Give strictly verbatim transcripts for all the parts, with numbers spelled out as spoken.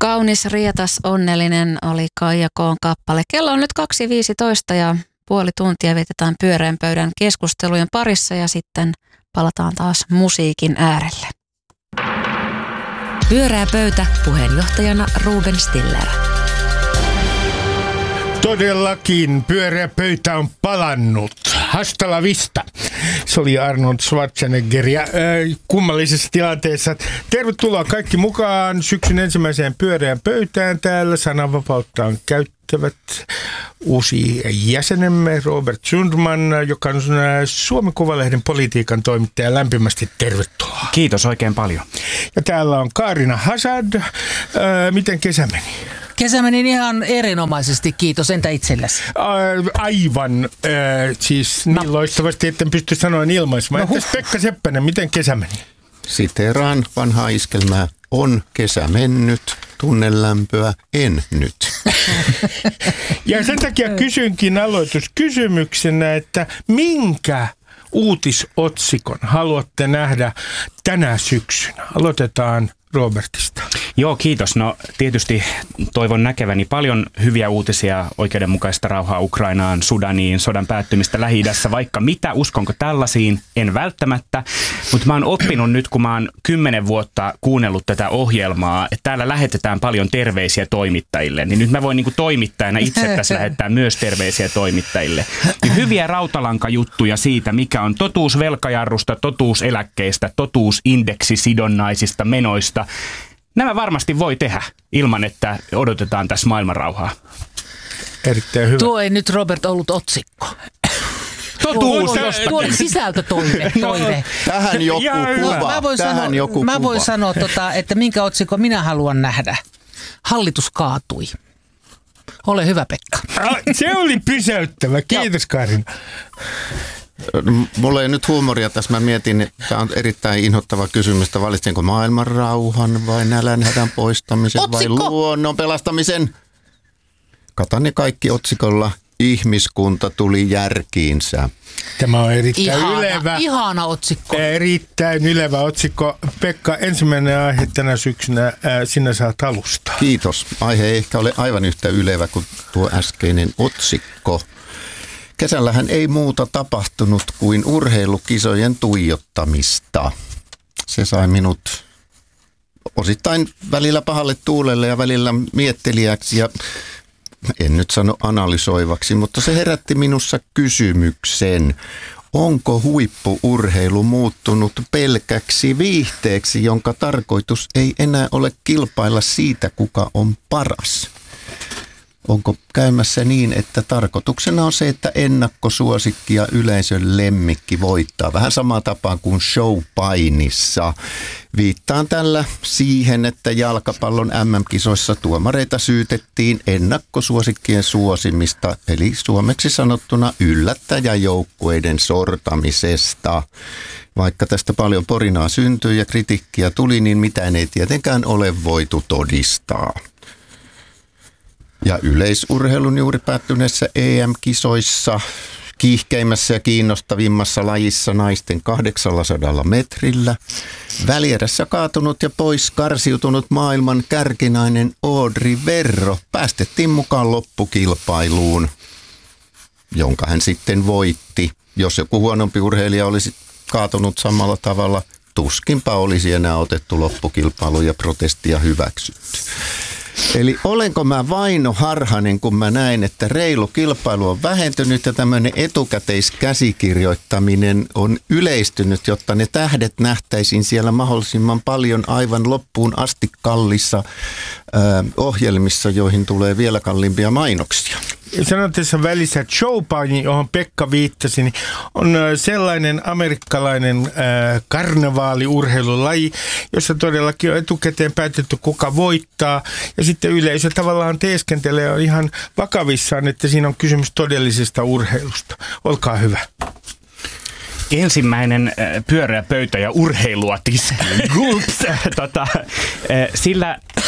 Kaunis, rietas, onnellinen oli Kaija K:n kappale. Kello on nyt kaksi viisitoista ja puoli tuntia vietetään pyöreän pöydän keskustelujen parissa ja sitten palataan taas musiikin äärelle. Pyöreä pöytä, puheenjohtajana Ruben Stiller. Todellakin pyöreä pöytä on palannut. Hasta la vista. Se oli Arnold Schwarzenegger ja äh, kummallisessa tilanteessa. Tervetuloa kaikki mukaan syksyn ensimmäiseen pyöreään pöytään. Täällä sananvapautta on käyttävät uusi jäsenemme Robert Sundman, joka on Suomen Kuvalehden politiikan toimittaja. Lämpimästi tervetuloa. Kiitos oikein paljon. Ja täällä on Kaarina Hazard. Äh, miten kesä meni? Kesä meni ihan erinomaisesti, kiitos. Entä itsellesi? Aivan, äh, siis niin no. loistavasti, etten pysty sanoa ilmaisemaan. No, Entäs Pekka Seppänen, miten kesä meni? Siteeraan vanhaa iskelmää. On kesä mennyt, tunnelämpöä en nyt. Ja sen takia kysynkin aloituskysymyksenä, että minkä uutisotsikon haluatte nähdä tänä syksynä? Aloitetaan Robertista. Joo, kiitos. No tietysti toivon näkeväni paljon hyviä uutisia oikeudenmukaista rauhaa Ukrainaan, Sudaniin, sodan päättymistä Lähi-idässä, vaikka mitä, uskonko tällaisiin, en välttämättä. Mutta mä oon oppinut nyt, kun mä oon kymmenen vuotta kuunnellut tätä ohjelmaa, että täällä lähetetään paljon terveisiä toimittajille, niin nyt mä voin niinku toimittajana itse tässä lähettää myös terveisiä toimittajille. Niin hyviä rautalankajuttuja siitä, mikä on totuus velkajarrusta, totuus eläkkeistä, totuus indeksisidonnaisista menoista. Nämä varmasti voi tehdä ilman, että odotetaan tässä maailmanrauhaa. Erittäin hyvä. Tuo ei nyt, Robert, ollut otsikko. Totuus. Tuo oli sisältötoive. Toive. Tähän joku kuva. Mä voin Tähän sanoa, joku mä voin kuva. sanoa tota, että minkä otsikko minä haluan nähdä. Hallitus kaatui. Ole hyvä, Pekka. Se oli pysäyttävä. Kiitos, Kaarina. Mulla ei nyt huumoria tässä. Mä mietin, että tämä on erittäin inhottava kysymys, että valitsenko maailman rauhan vai nälänhädän poistamisen Otsikko. vai luonnon pelastamisen. Kataan ne kaikki otsikolla. Ihmiskunta tuli järkiinsä. Tämä on erittäin Ihana, ylevä. ihana otsikko. Erittäin ylevä otsikko. Pekka, ensimmäinen aihe tänä syksynä. Ää, sinä saat alustaa. Kiitos. Aihe ei ehkä ole aivan yhtä ylevä kuin tuo äskeinen otsikko. Kesällähän ei muuta tapahtunut kuin urheilukisojen tuijottamista. Se sai minut osittain välillä pahalle tuulelle ja välillä miettelijäksi ja en nyt sano analysoivaksi, mutta se herätti minussa kysymyksen. Onko huippu-urheilu muuttunut pelkäksi viihteeksi, jonka tarkoitus ei enää ole kilpailla siitä, kuka on paras? Onko käymässä niin, että tarkoituksena on se, että ennakkosuosikki ja yleisön lemmikki voittaa? Vähän samaa tapaa kuin showpainissa. Viittaan tällä siihen, että jalkapallon äm äm-kisoissa tuomareita syytettiin ennakkosuosikkien suosimista, eli suomeksi sanottuna yllättäjäjoukkueiden sortamisesta. Vaikka tästä paljon porinaa syntyi ja kritiikkiä tuli, niin mitään ei tietenkään ole voitu todistaa. Ja yleisurheilun juuri päättyneessä E M-kisoissa, kiihkeimmässä ja kiinnostavimmassa lajissa naisten kahdeksansadaa metrillä, välierässä kaatunut ja pois karsiutunut maailman kärkinainen Audrey Verro päästettiin mukaan loppukilpailuun, jonka hän sitten voitti. Jos joku huonompi urheilija olisi kaatunut samalla tavalla, tuskinpa olisi enää otettu loppukilpailu ja protestia hyväksytty. Eli olenko mä Vaino Harhanen, kun mä näen, että reilu kilpailu on vähentynyt ja tämmöinen etukäteiskäsikirjoittaminen on yleistynyt, jotta ne tähdet nähtäisiin siellä mahdollisimman paljon aivan loppuun asti kallissa äh, ohjelmissa, joihin tulee vielä kalliimpia mainoksia. Sanon tässä välissä, että showpaini, johon Pekka viittasi, niin on sellainen amerikkalainen äh, karnevaaliurheilulaji, jossa todellakin on etukäteen päätetty, kuka voittaa. Ja sitten yleisö tavallaan teeskentelee ihan vakavissaan, että siinä on kysymys todellisesta urheilusta. Olkaa hyvä. Ensimmäinen äh, pyöreä pöytä ja urheilua tis. tota, äh, sillä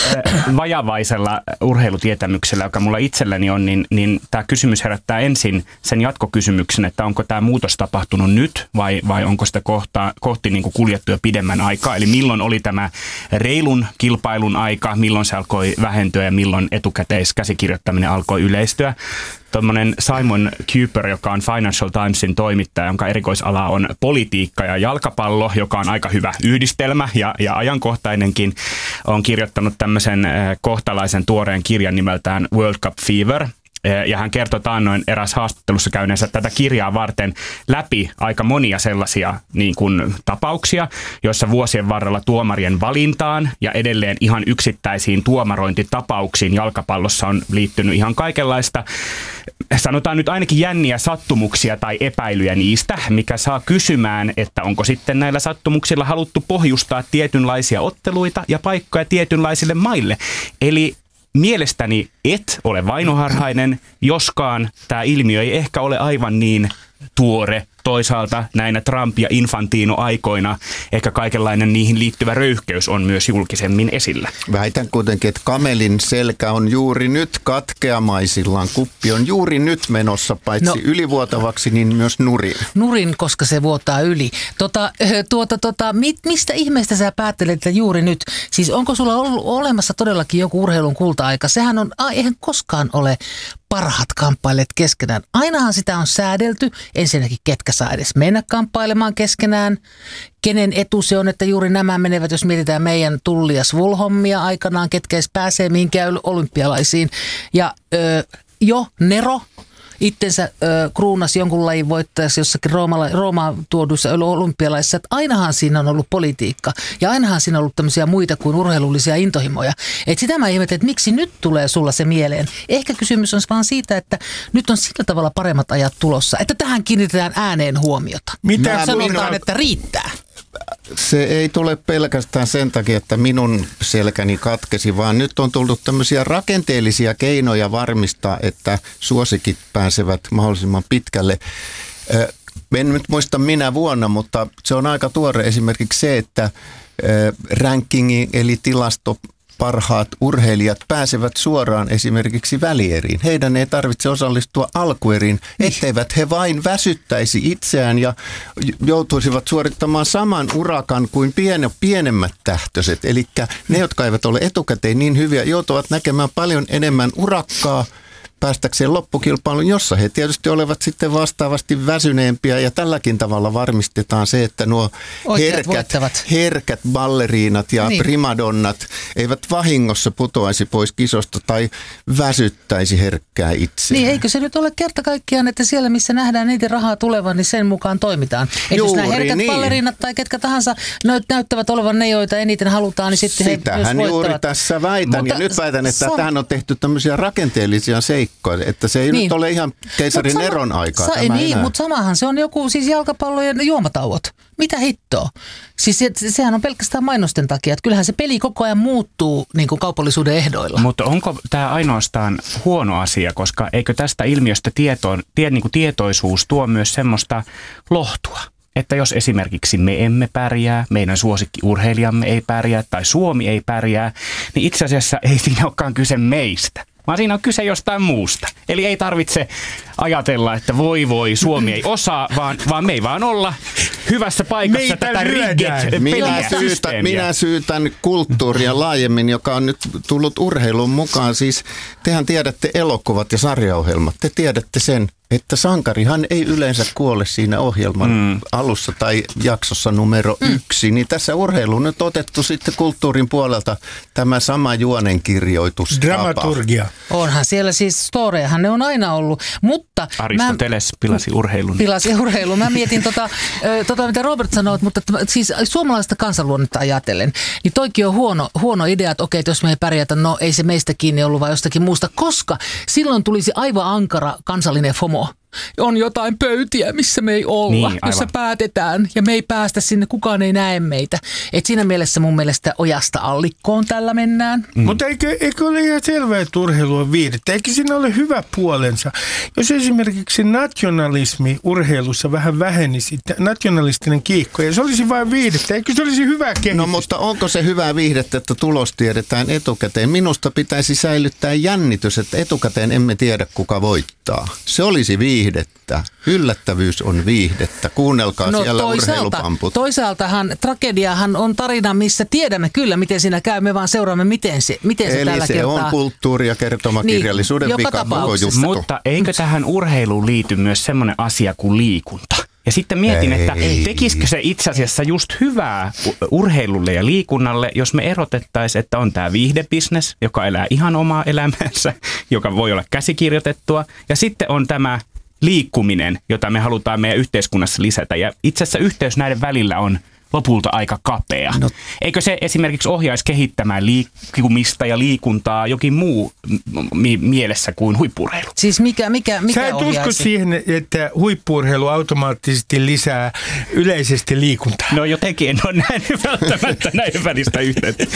vajavaisella urheilutietämyksellä, joka mulla itselläni on, niin, niin tämä kysymys herättää ensin sen jatkokysymyksen, että onko tämä muutos tapahtunut nyt vai, vai onko sitä kohta, kohti niin kuin kuljettu jo pidemmän aikaa. Eli milloin oli tämä reilun kilpailun aika, milloin se alkoi vähentyä ja milloin etukäteiskäsikirjoittaminen alkoi yleistyä. Tuommoinen Simon Kuper, joka on Financial Timesin toimittaja, jonka erikoisala on politiikka ja jalkapallo, joka on aika hyvä yhdistelmä ja, ja ajankohtainenkin, on kirjoittanut tämmöisen kohtalaisen tuoreen kirjan nimeltään World Cup Fever. Ja hän kertoi taannoin eräs haastattelussa käyneensä tätä kirjaa varten läpi aika monia sellaisia niin kuin, tapauksia, joissa vuosien varrella tuomarien valintaan ja edelleen ihan yksittäisiin tuomarointitapauksiin jalkapallossa on liittynyt ihan kaikenlaista, sanotaan nyt ainakin jänniä sattumuksia tai epäilyjä niistä, mikä saa kysymään, että onko sitten näillä sattumuksilla haluttu pohjustaa tietynlaisia otteluita ja paikkoja tietynlaisille maille. Eli mielestäni et ole vainoharhainen, joskaan tämä ilmiö ei ehkä ole aivan niin tuore. Toisaalta näinä Trump- ja Infantino-aikoina ehkä kaikenlainen niihin liittyvä röyhkeys on myös julkisemmin esillä. Väitän kuitenkin, että kamelin selkä on juuri nyt katkeamaisillaan. Kuppi on juuri nyt menossa paitsi no, ylivuotavaksi, niin myös nurin. Nurin, koska se vuotaa yli. Tota, tuota, tota, mit, mistä ihmeestä sä päättelet, että juuri nyt? Siis onko sulla ollut olemassa todellakin joku urheilun kulta-aika? Sehän on, a, eihän koskaan ole parhaat kamppailijat keskenään. Ainahan sitä on säädelty. Ensinnäkin ketkä saa edes mennä kamppailemaan keskenään. Kenen etu se on, että juuri nämä menevät, jos mietitään meidän Tulli- ja Svulhommia aikanaan, ketkä edes pääsee mihinkään olympialaisiin. Ja ö, jo Nero itsensä ö, kruunasi jonkun lajin voittajaksi jossakin Roomalla, Roomaan tuoduissa olympialaisissa, että ainahan siinä on ollut politiikka ja ainahan siinä on ollut tämmöisiä muita kuin urheilullisia intohimoja. Et sitä mä ihmetän, että miksi nyt tulee sulla se mieleen. Ehkä kysymys on vaan siitä, että nyt on sillä tavalla paremmat ajat tulossa, että tähän kiinnitetään ääneen huomiota. Mitä sanotaan, minua... että riittää. Se ei tule pelkästään sen takia, että minun selkäni katkesi, vaan nyt on tullut tämmöisiä rakenteellisia keinoja varmistaa, että suosikit pääsevät mahdollisimman pitkälle. En nyt muista minä vuonna, mutta se on aika tuore esimerkiksi se, että rankingi eli tilasto parhaat urheilijat pääsevät suoraan esimerkiksi välieriin. Heidän ei tarvitse osallistua alkueriin, etteivät he vain väsyttäisi itseään ja joutuisivat suorittamaan saman urakan kuin piene, pienemmät tähtöiset. Eli ne, jotka eivät ole etukäteen niin hyviä, joutuvat näkemään paljon enemmän urakkaa päästäkseen loppukilpailuun, jossa he tietysti olevat sitten vastaavasti väsyneempiä ja tälläkin tavalla varmistetaan se, että nuo herkät, herkät balleriinat ja niin. primadonnat eivät vahingossa putoaisi pois kisosta tai väsyttäisi herkkää itseään. Niin, eikö se nyt ole kerta kaikkiaan, että siellä missä nähdään niitä rahaa tulevan, niin sen mukaan toimitaan. Et jos nämä herkät niin. balleriinat tai ketkä tahansa näyttävät olevan ne, joita eniten halutaan, niin sitten Sitähän he myös juuri voittavat. tässä väitän Mutta ja nyt väitän, että sa- tähän on tehty tämmöisiä rakenteellisia seikkoja. Että se ei niin. nyt ole ihan keisarin sama, Neron aikaa. Sa- niin, mutta samahan se on joku siis jalkapallojen juomatauot. Mitä hittoa? Siis se, sehän on pelkästään mainosten takia. Että kyllähän se peli koko ajan muuttuu niin kuin kaupallisuuden ehdoilla. Mutta onko tämä ainoastaan huono asia, koska eikö tästä ilmiöstä tietoon, tie, niin kuin tietoisuus tuo myös semmoista lohtua? Että jos esimerkiksi me emme pärjää, meidän suosikkiurheilijamme ei pärjää tai Suomi ei pärjää, niin itse asiassa ei siinä olekaan kyse meistä. Vaan siinä on kyse jostain muusta. Eli ei tarvitse ajatella, että voi voi, Suomi ei osaa, vaan, vaan me ei vaan olla hyvässä paikassa Meitä tätä riget minä syytän, minä syytän kulttuuria laajemmin, joka on nyt tullut urheilun mukaan. Siis tehän tiedätte elokuvat ja sarjaohjelmat. Te tiedätte sen, että sankarihan ei yleensä kuole siinä ohjelman mm. alussa tai jaksossa numero mm. yksi. Niin tässä urheiluun nyt otettu sitten kulttuurin puolelta tämä sama juonenkirjoitustapa. Dramaturgia. Onhan siellä siis storejahan ne on aina ollut, mutta... Aristoteles mä, pilasi urheilun. Pilasi urheilun. Mä mietin tota, tota mitä Robert sanoi, mutta siis suomalaista kansanluonnetta ajatellen, niin toikin on huono, huono idea, että okei, että jos me ei pärjätä, no ei se meistä kiinni ollut, vaan jostakin muusta, koska silloin tulisi aivan ankara kansallinen FOMO. on jotain pöytiä, missä me ei olla, niin, jossa päätetään ja me ei päästä sinne, kukaan ei näe meitä. Et siinä mielessä mun mielestä ojasta allikkoon tällä mennään. Mm. Mutta eikö, eikö ole ihan selvää, että urheilu on viihdettä? Eikö siinä ole hyvä puolensa? Jos esimerkiksi nationalismi urheilussa vähän vähenisi, nationalistinen kiihko, ja se olisi vain viihdettä, eikö se olisi hyvä kehitys? No mutta onko se hyvää viihdettä, että tulos tiedetään etukäteen? Minusta pitäisi säilyttää jännitys, että etukäteen emme tiedä, kuka voittaa. Se olisi viihdettä. Yllättävyys on viihdettä. Kuunnelkaa no, siellä toisaalta, urheilupamput. Toisaaltahan tragediahan on tarina, missä tiedämme kyllä, miten siinä käy. Me vaan seuraamme, miten se, miten se Eli tällä se kertaa. on kulttuuri- ja kertomakirjallisuuden niin, vika koko juttu. Mutta eikö tähän urheiluun liity myös semmoinen asia kuin liikunta? Ja sitten mietin, Ei. että tekisikö se itse asiassa just hyvää urheilulle ja liikunnalle, jos me erotettaisiin, että on tämä viihdebisnes, joka elää ihan omaa elämäänsä, joka voi olla käsikirjoitettua, ja sitten on tämä liikkuminen, jota me halutaan meidän yhteiskunnassa lisätä. Ja itse asiassa yhteys näiden välillä on lopulta aika kapea. No. Eikö se esimerkiksi ohjaisi kehittämään liikkumista ja liikuntaa jokin muu mi- mielessä kuin huippu-urheilu? Siis mikä, mikä, mikä Sä et ohjaisi? usko siihen, että huippu-urheilu automaattisesti lisää yleisesti liikuntaa? No jotenkin en ole nähnyt välttämättä näiden välistä yhteyttä.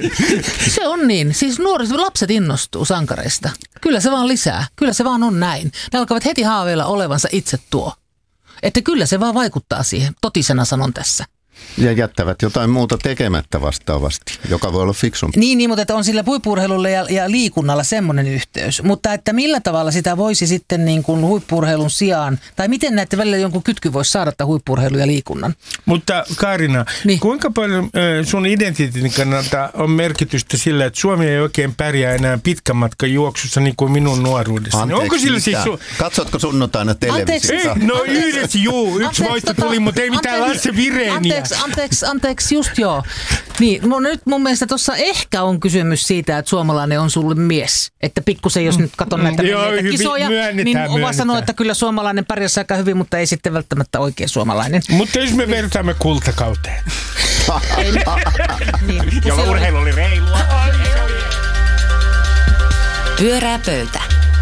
Se on niin. Siis nuoret lapset innostuu sankareista. Kyllä se vaan lisää. Kyllä se vaan on näin. Ne alkavat heti haaveilla olevansa itse tuo. Että kyllä se vaan vaikuttaa siihen. Totisena sanon tässä. Ja jättävät jotain muuta tekemättä vastaavasti, joka voi olla fiksumpi. Niin, niin mutta että on sillä huippu-urheilulla ja, ja liikunnalla semmoinen yhteys. Mutta että millä tavalla sitä voisi sitten niin kuin huippu-urheilun sijaan, tai miten näette välillä jonkun kytky voisi saada tämän huippu-urheilun ja liikunnan? Mutta Kaarina, niin. kuinka paljon sun identiteetin kannalta on merkitystä sillä, että Suomi ei oikein pärjää enää pitkän matkan juoksussa niin kuin minun nuoruudessani? Anteeksi, onko sillä siis su- Katsotko sunnuntaina televisiota? Ei, no yhdessä juu, yksi voitto tota, tuli, mutta ei mitään Lasse Vireeniä. Anteeksi, anteeksi, anteeksi, just joo. Niin, mun, nyt mun mielestä tuossa ehkä on kysymys siitä, että suomalainen on sulle mies. Että pikkusen, jos nyt katson näitä mm, joo, hyvin, kisoja, niin Ova sanoo, että kyllä suomalainen pärjäsi aika hyvin, mutta ei sitten välttämättä oikein suomalainen. Mutta jos me vertaamme kultakauteen. niin, jolla urheilu oli reilua. Pyörää pöytä.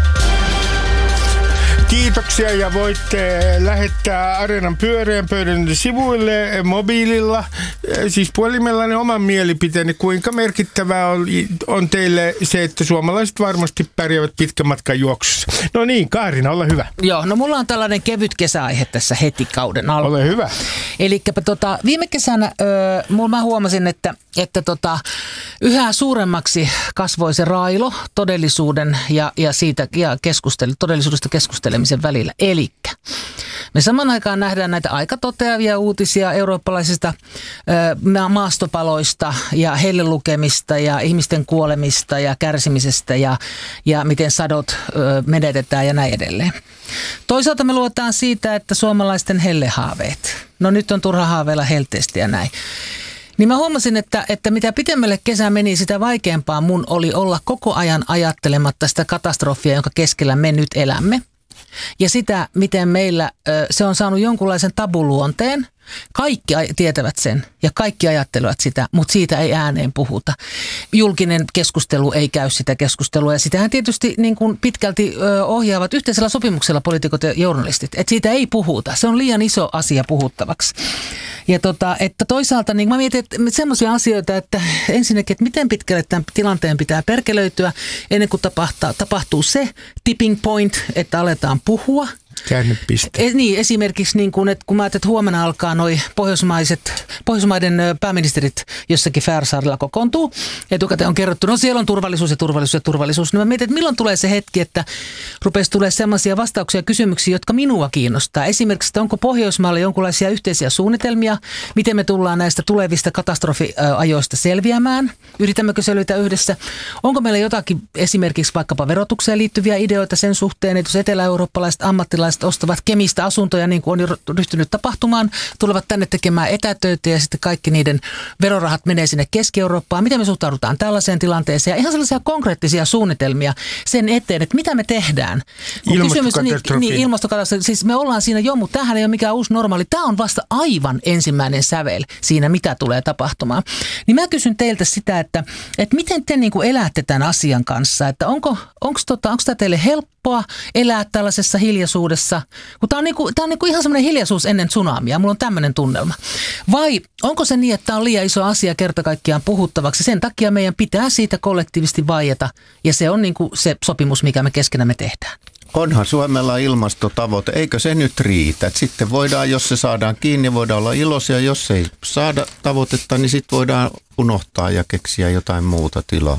Kiitoksia ja voitte lähettää Areenan pyöreän pöydän sivuille mobiililla, siis puhelimellanne oman mielipiteeni, kuinka merkittävää on, on teille se, että suomalaiset varmasti pärjäävät pitkän matkan juoksussa. No niin, Kaarina, ole hyvä. Joo, no mulla on tällainen kevyt kesäaihe tässä heti kauden alkuun. Ole hyvä. Elikkä tota, viime kesänä ö, mä huomasin, että, että tota, yhä suuremmaksi kasvoi se railo todellisuuden ja, ja siitä ja keskustelu, todellisuudesta keskustelemisen välillä. Elikkä me saman aikaan nähdään näitä aika toteavia uutisia eurooppalaisista ö, maastopaloista ja hellelukemista ja ihmisten kuolemista ja kärsimisestä ja, ja miten sadot ö, menetetään ja näin edelleen. Toisaalta me luotaan siitä, että suomalaisten hellehaaveet. No nyt on turha haaveilla helteesti ja näin. Niin mä huomasin, että, että mitä pitemmälle kesä meni, sitä vaikeampaa mun oli olla koko ajan ajattelematta sitä katastrofia, jonka keskellä me nyt elämme. Ja sitä, miten meillä se on saanut jonkunlaisen tabuluonteen. Kaikki tietävät sen ja kaikki ajattelevat sitä, mutta siitä ei ääneen puhuta. Julkinen keskustelu ei käy sitä keskustelua ja sitähän tietysti niin kuin pitkälti ö, ohjaavat yhteisellä sopimuksella poliitikot ja journalistit. Että siitä ei puhuta. Se on liian iso asia puhuttavaksi. Ja tota, että toisaalta niin mä mietin, että semmoisia asioita, että ensinnäkin, että miten pitkälle tämän tilanteen pitää perkelöityä ennen kuin tapahtuu, tapahtuu se tipping point, että aletaan puhua. Käännepiste. E, niin, esimerkiksi niin kun, että kun mä ajattelin, että huomenna alkaa noi pohjoismaiset, pohjoismaiden pääministerit jossakin Färsaarilla kokoontuu. Etukäteen on kerrottu, no siellä on turvallisuus ja turvallisuus ja turvallisuus. No mä mietin, että milloin tulee se hetki, että rupesi tulee sellaisia vastauksia ja kysymyksiä, jotka minua kiinnostaa. Esimerkiksi, että onko Pohjoismailla jonkinlaisia yhteisiä suunnitelmia, miten me tullaan näistä tulevista katastrofiajoista selviämään. Yritämmekö selvitä yhdessä? Onko meillä jotakin esimerkiksi vaikkapa verotukseen liittyviä ideoita sen suhteen, että jos etelä-eurooppalaiset ammattilaiset ostavat Kemistä asuntoja, niin kuin on jo ryhtynyt tapahtumaan, tulevat tänne tekemään etätöitä ja sitten kaikki niiden verorahat menee sinne Keski-Eurooppaan. Miten me suhtaudutaan tällaiseen tilanteeseen? Ja ihan sellaisia konkreettisia suunnitelmia sen eteen, että mitä me tehdään. Ilmastokatastrofi. Niin, niin ilmastokatastrofi. Siis me ollaan siinä jo, mutta tämähän ei ole mikään uusi normaali. Tämä on vasta aivan ensimmäinen sävel siinä, mitä tulee tapahtumaan. Niin mä kysyn teiltä sitä, että, että miten te niin kuin elätte tämän asian kanssa? Että onko, onko, tota, onko tämä teille helppoa elää tällaisessa hiljaisuudessa? hiljaisuudessa, kun tämä on, niinku, tää on niinku ihan semmoinen hiljaisuus ennen tsunamia, mulla on tämmöinen tunnelma. Vai onko se niin, että tämä on liian iso asia kerta kaikkiaan puhuttavaksi, sen takia meidän pitää siitä kollektiivisesti vaieta, ja se on niinku se sopimus, mikä me keskenämme tehdään. Onhan Suomella ilmastotavoite, eikö se nyt riitä? Et sitten voidaan, jos se saadaan kiinni, voidaan olla iloisia. Jos ei saada tavoitetta, niin sitten voidaan unohtaa ja keksiä jotain muuta tilalle.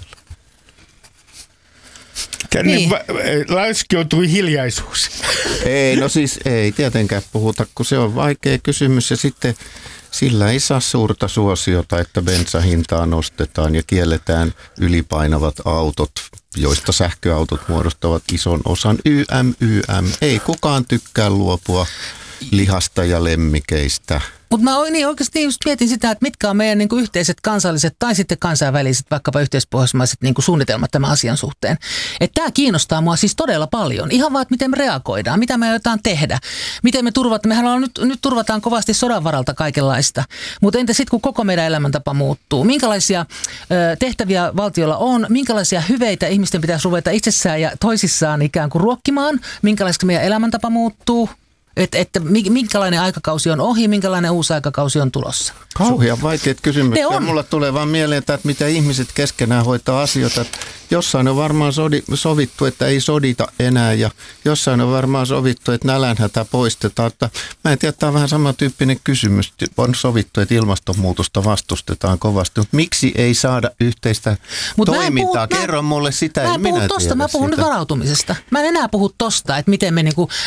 Tänne Niin. va- laskeutui hiljaisuus. Ei, no siis ei tietenkään puhuta, kun se on vaikea kysymys ja sitten sillä ei saa suurta suosiota, että bensahintaa nostetaan ja kielletään ylipainavat autot, joista sähköautot muodostavat ison osan. Y M, Y M. Ei kukaan tykkää luopua lihasta ja lemmikeistä. Mutta mä niin oikeasti just mietin sitä, että mitkä on meidän niinku yhteiset kansalliset tai sitten kansainväliset, vaikkapa yhteispohjoismaiset niinku suunnitelmat tämän asian suhteen. Että tämä kiinnostaa mua siis todella paljon. Ihan vaan, että miten me reagoidaan, mitä me aiotaan tehdä. Miten me turvataan, mehän on nyt, nyt turvataan kovasti sodan varalta kaikenlaista. Mutta entä sitten, kun koko meidän elämäntapa muuttuu? Minkälaisia ö, tehtäviä valtiolla on? Minkälaisia hyveitä ihmisten pitäisi ruveta itsessään ja toisissaan ikään kuin ruokkimaan? Minkälaista meidän elämäntapa muuttuu? Että, että minkälainen aikakausi on ohi, minkälainen uusi aikakausi on tulossa. Kauhean vaikeat kysymyksiä. Ne on. Mulla tulee vaan mieleen, että miten ihmiset keskenään hoitaa asioita. Että jossain on varmaan sodi, sovittu, että ei sodita enää ja jossain on varmaan sovittu, että nälänhätä poistetaan. Että mä en tiedä, tämä on vähän samantyyppinen kysymys. On sovittu, että ilmastonmuutosta vastustetaan kovasti, mutta miksi ei saada yhteistä Mut mä en toimintaa? puhu- mä- Kerro mulle sitä, Mä en en minä puhu tosta, tiedä mä puhun sitä. nyt varautumisesta. Mä en enää puhu tosta, että miten me niinku